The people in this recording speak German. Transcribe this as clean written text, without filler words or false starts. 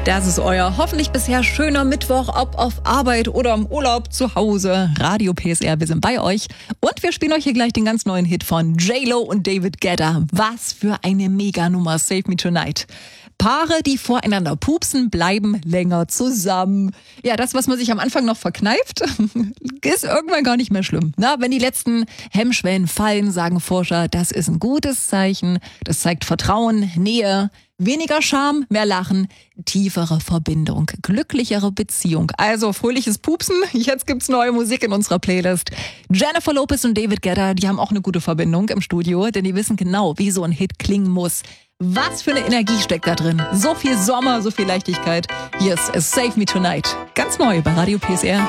Das ist euer hoffentlich bisher schöner Mittwoch, ob auf Arbeit oder im Urlaub zu Hause. Radio PSR, wir sind bei euch. Und wir spielen euch hier gleich den ganz neuen Hit von J-Lo und David Guetta. Was für eine Meganummer, Save Me Tonight. Paare, die voreinander pupsen, bleiben länger zusammen. Ja, das, was man sich am Anfang noch verkneift, ist irgendwann gar nicht mehr schlimm. Na, wenn die letzten Hemmschwellen fallen, sagen Forscher, das ist ein gutes Zeichen. Das zeigt Vertrauen, Nähe, weniger Scham, mehr Lachen, tiefere Verbindung, glücklichere Beziehung. Also fröhliches Pupsen. Jetzt gibt's neue Musik in unserer Playlist. Jennifer Lopez und David Guetta, die haben auch eine gute Verbindung im Studio, denn die wissen genau, wie so ein Hit klingen muss. Was für eine Energie steckt da drin? So viel Sommer, so viel Leichtigkeit. Hier ist Save Me Tonight. Ganz neu bei Radio PSR.